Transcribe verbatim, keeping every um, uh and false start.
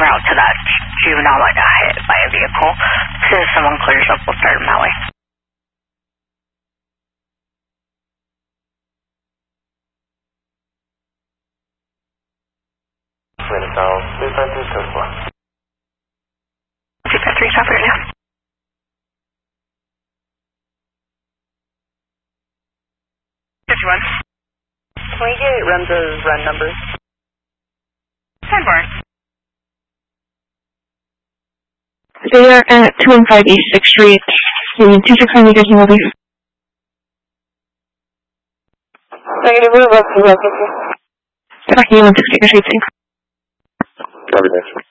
route to that juvenile that got hit by a vehicle. As soon as someone clears up, we'll start them that way. two five three, code four. two five three, stop right now. fifty-one. Can we get Remza's run numbers? ten four. They are at two one five East sixth Street, in two six nine meters north. Negative, we're about to go. Tracking one sixty, Street. Copy that.